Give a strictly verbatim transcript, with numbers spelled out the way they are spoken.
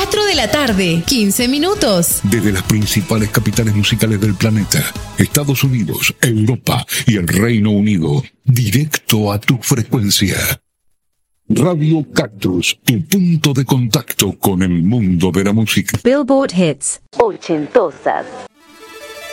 cuatro de la tarde, quince minutos. Desde las principales capitales musicales del planeta, Estados Unidos, Europa y el Reino Unido, directo a tu frecuencia. Radio Cactus, tu punto de contacto con el mundo de la música. Billboard Hits. Ochentosas.